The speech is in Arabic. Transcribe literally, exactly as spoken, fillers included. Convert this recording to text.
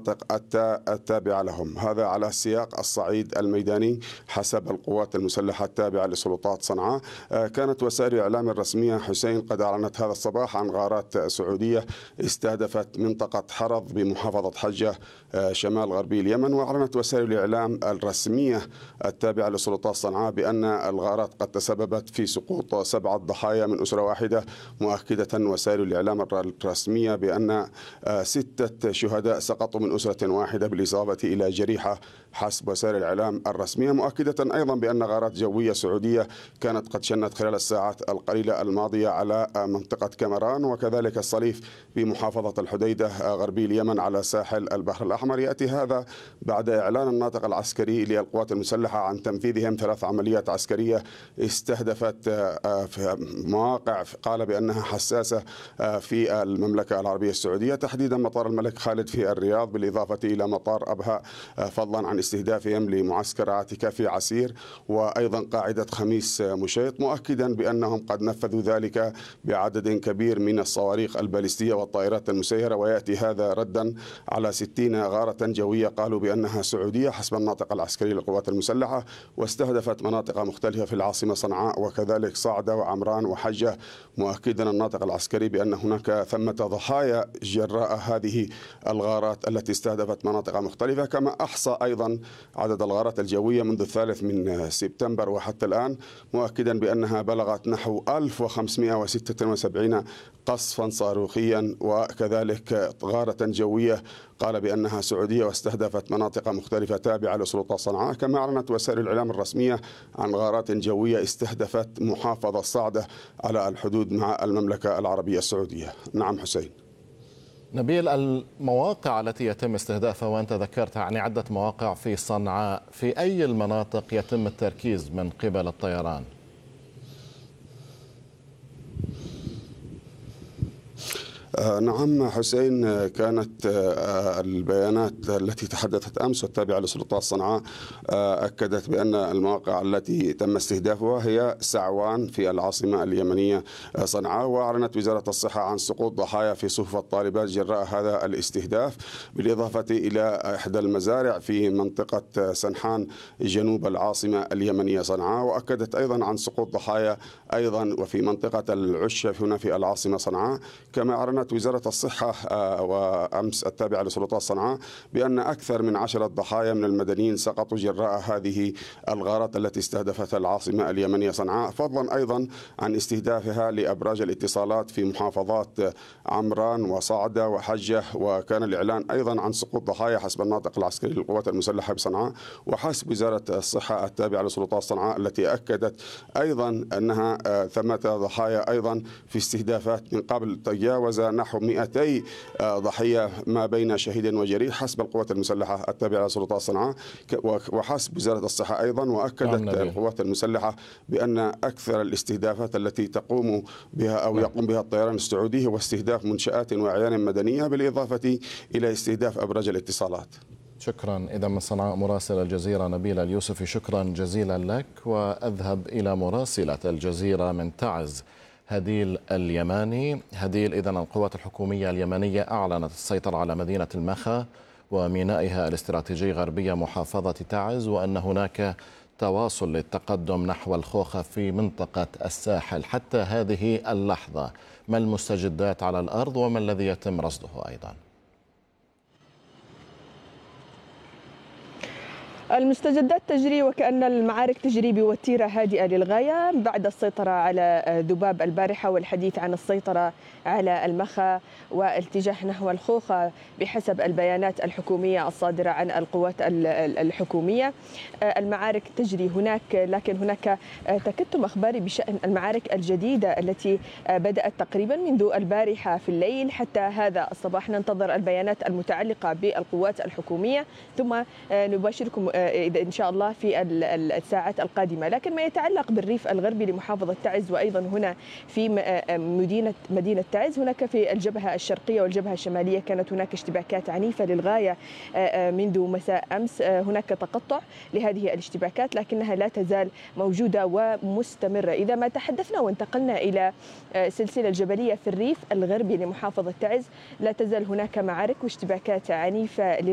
المناطق التابعة لهم. هذا على سياق الصعيد الميداني حسب القوات المسلحة التابعة لسلطات صنعاء. كانت وسائل الإعلام الرسمية حسين قد أعلنت هذا الصباح عن غارات سعودية استهدفت منطقة حرض بمحافظة حجة شمال غربي اليمن. وأعلنت وسائل الإعلام الرسمية التابعة لسلطات صنعاء بأن الغارات قد تسببت في سقوط سبعة ضحايا من أسرة واحدة، مؤكدة وسائل الإعلام الرسمية بأن ستة شهداء سقطوا من أسرة واحدة بالإصابة إلى جريحة حسب وسائل الإعلام الرسمية، مؤكدة أيضا بأن غارات جوية سعودية كانت قد شنت خلال الساعات القليلة الماضية على منطقة كمران وكذلك الصليف بمحافظة الحديدة غربي اليمن على ساحل البحر الأحمر. يأتي هذا بعد إعلان الناطق العسكري للقوات المسلحة عن تنفيذهم ثلاث عمليات عسكرية استهدفت في مواقع قال بأنها حساسة في المملكة العربية السعودية، تحديدا مطار الملك خالد في الرياض بالإضافة إلى مطار أبها، فضلا عن استهدافهم لمعسكر عاتكة في عسير وأيضا قاعدة خميس مشيط، مؤكدا بأنهم قد نفذوا ذلك بعدد كبير من الصواريخ البالستية والطائرات المسيرة. ويأتي هذا ردا على ستين غارة جوية قالوا بأنها سعودية حسب الناطق العسكري للقوات المسلحة، واستهدفت مناطق مختلفة في العاصمة صنعاء وكذلك صعدة وعمران وحجة، مؤكدا الناطق العسكري بأن هناك ثمة ضحايا جراء هذه الغارات التي استهدفت مناطق مختلفة. كما أحصى أيضا عدد الغارات الجوية منذ الثالث من سبتمبر وحتى الآن، مؤكدا بأنها بلغت نحو ألف وخمسمئة وستة وسبعين قصفا صاروخيا وكذلك غارة جوية قال بأنها سعودية واستهدفت مناطق مختلفة تابعة لسلطات صنعاء. كما أعلنت وسائل الإعلام الرسمية عن غارات جوية استهدفت محافظة صعدة على الحدود مع المملكة العربية السعودية. نعم حسين. نبيل، المواقع التي يتم استهدافها وأنت ذكرت يعني عدة مواقع في صنعاء، في أي المناطق يتم التركيز من قبل الطيران؟ نعم حسين، كانت البيانات التي تحدثت أمس والتابعة لسلطات صنعاء أكدت بأن المواقع التي تم استهدافها هي سعوان في العاصمة اليمنية صنعاء. وأعلنت وزارة الصحة عن سقوط ضحايا في صفوف الطالبات جراء هذا الاستهداف، بالإضافة إلى إحدى المزارع في منطقة سنحان جنوب العاصمة اليمنية صنعاء. وأكدت أيضا عن سقوط ضحايا أيضا وفي منطقة العشة هنا في العاصمة صنعاء. كما أعلنت وزارة الصحة وأمس التابعة لسلطات صنعاء بأن أكثر من عشرة ضحايا من المدنيين سقطوا جراء هذه الغارات التي استهدفت العاصمة اليمنية صنعاء، فضلا أيضا عن استهدافها لأبراج الاتصالات في محافظات عمران وصعدة وحجة. وكان الإعلان أيضا عن سقوط ضحايا حسب الناطق العسكري للقوات المسلحة بصنعاء وحسب وزارة الصحة التابعة لسلطات صنعاء التي أكدت أيضا أنها ثمة ضحايا أيضا في استهدافات من قبل تجاوز نحو مئتي ضحية ما بين شهيد وجريح حسب القوات المسلحة التابعة لسلطات صنعاء وحسب وزارة الصحة أيضا. وأكدت القوات المسلحة بأن أكثر الاستهدافات التي تقوم بها أو يقوم بها الطيران السعودي هو استهداف منشآت وأعيان مدنية بالإضافة إلى استهداف أبراج الاتصالات. شكرا. إذا من صنعاء مراسل الجزيرة نبيل اليوسفي، شكرا جزيلا لك. وأذهب إلى مراسلة الجزيرة من تعز هديل اليماني. هديل، إذن القوات الحكومية اليمنية أعلنت السيطرة على مدينة المخا ومينائها الاستراتيجي غربية محافظة تعز، وأن هناك تواصل للتقدم نحو الخوخة في منطقة الساحل. حتى هذه اللحظة ما المستجدات على الأرض وما الذي يتم رصده أيضا؟ المستجدات تجري وكأن المعارك تجري بوتيرة هادئة للغاية بعد السيطرة على ذباب البارحة والحديث عن السيطرة على المخا والاتجاه نحو الخوخة بحسب البيانات الحكومية الصادرة عن القوات الحكومية. المعارك تجري هناك، لكن هناك تكتم أخباري بشأن المعارك الجديدة التي بدأت تقريبا منذ البارحة في الليل حتى هذا الصباح. ننتظر البيانات المتعلقة بالقوات الحكومية ثم نباشركم إن شاء الله في الساعات القادمة. لكن ما يتعلق بالريف الغربي لمحافظة تعز وأيضا هنا في مدينة مدينة تعز، هناك في الجبهة الشرقية والجبهة الشمالية كانت هناك اشتباكات عنيفة للغاية منذ مساء أمس. هناك تقطع لهذه الاشتباكات لكنها لا تزال موجودة ومستمرة. إذا ما تحدثنا وانتقلنا إلى سلسلة الجبلية في الريف الغربي لمحافظة تعز، لا تزال هناك معارك واشتباكات عنيفة